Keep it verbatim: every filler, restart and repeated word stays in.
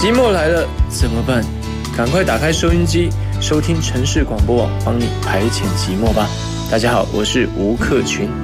寂寞来了怎么办？赶快打开收音机，收听城市广播网，帮你排遣寂寞吧。大家好，我是吴克群。